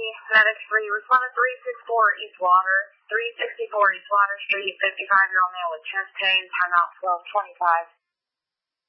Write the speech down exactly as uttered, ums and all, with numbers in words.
Medic three, respond to three sixty-four East Water, three sixty-four East Water Street, fifty-five-year-old male with chest pain, timeout twelve twenty-five.